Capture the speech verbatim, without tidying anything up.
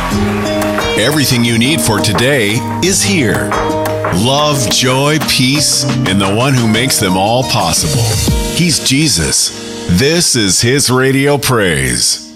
Everything you need for today is here. Love, joy, peace, in the one who makes them all possible. He's Jesus. This is His Radio Praise.